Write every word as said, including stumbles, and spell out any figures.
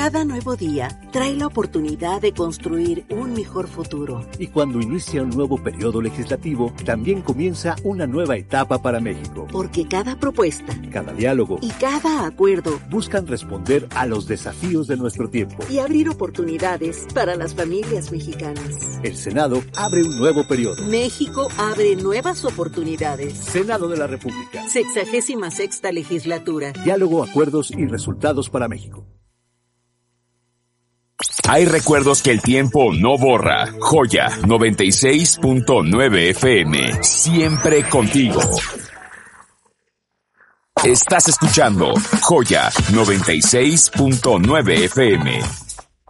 Cada nuevo día trae la oportunidad de construir un mejor futuro. Y cuando inicia un nuevo periodo legislativo, también comienza una nueva etapa para México. Porque cada propuesta, cada diálogo y cada acuerdo buscan responder a los desafíos de nuestro tiempo y abrir oportunidades para las familias mexicanas. El Senado abre un nuevo periodo. México abre nuevas oportunidades. Senado de la República. Sexagésima sexta legislatura. Diálogo, acuerdos y resultados para México. Hay recuerdos que el tiempo no borra. Joya noventa y seis punto nueve F M. Siempre contigo. Estás escuchando Joya noventa y seis punto nueve F M.